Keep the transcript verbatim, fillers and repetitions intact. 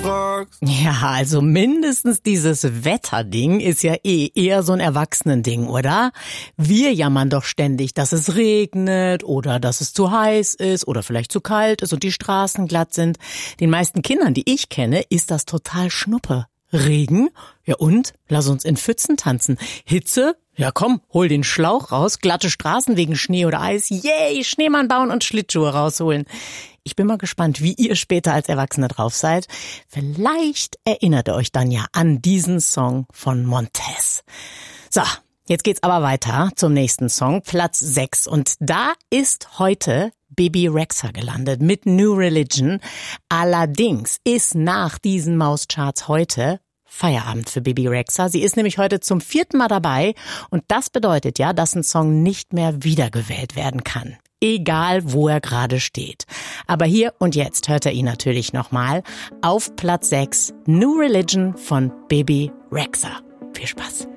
fragst. Ja, also mindestens dieses Wetterding ist ja eh eher so ein Erwachsenending, oder? Wir jammern doch ständig, dass es regnet oder dass es zu heiß ist oder vielleicht zu kalt ist und die Straßen glatt sind. Den meisten Kindern, die ich kenne, ist das total Schnuppe. Regen? Ja und? Lass uns in Pfützen tanzen. Hitze? Ja komm, hol den Schlauch raus. Glatte Straßen wegen Schnee oder Eis. Yay, Schneemann bauen und Schlittschuhe rausholen. Ich bin mal gespannt, wie ihr später als Erwachsene drauf seid. Vielleicht erinnert ihr euch dann ja an diesen Song von Montez. So, jetzt geht's aber weiter zum nächsten Song, Platz sechs. Und da ist heute Bebe Rexha gelandet mit New Religion. Allerdings ist nach diesen Mauscharts heute Feierabend für Bebe Rexha. Sie ist nämlich heute zum vierten Mal dabei und das bedeutet ja, dass ein Song nicht mehr wiedergewählt werden kann. Egal, wo er gerade steht. Aber hier und jetzt hört er ihn natürlich nochmal. Auf Platz sechs, New Religion von Bebe Rexha. Viel Spaß.